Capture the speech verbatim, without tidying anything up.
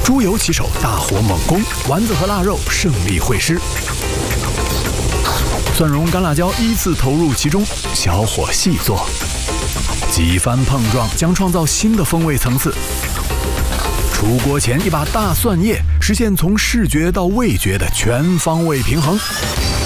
猪油骑手大火猛攻，丸子和腊肉胜利会师。蒜蓉干辣椒依次投入其中，小火细做，几番碰撞将创造新的风味层次。出锅前一把大蒜叶，实现从视觉到味觉的全方位平衡。